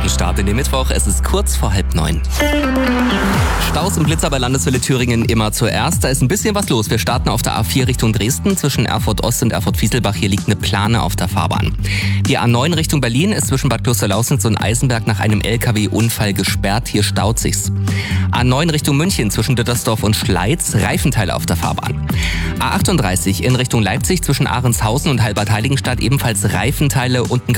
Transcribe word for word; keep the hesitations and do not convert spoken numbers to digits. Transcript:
guten Start in den Mittwoch. Es ist kurz vor halb neun. Staus und Blitzer bei Landeswelle Thüringen immer zuerst. Da ist ein bisschen was los. Wir starten auf der A vier Richtung Dresden. Zwischen Erfurt Ost und Erfurt Fieselbach. Hier liegt eine Plane auf der Fahrbahn. Die A neun Richtung Berlin ist zwischen Bad Klosterlausnitz und Eisenberg nach einem L K W-Unfall gesperrt. Hier staut sich's. A neun Richtung München zwischen Dittersdorf und Schleiz. Reifenteile auf der Fahrbahn. A achtunddreißig in Richtung Leipzig zwischen Ahrенshausen und Halbert Heiligenstadt ebenfalls Reifenteile und ein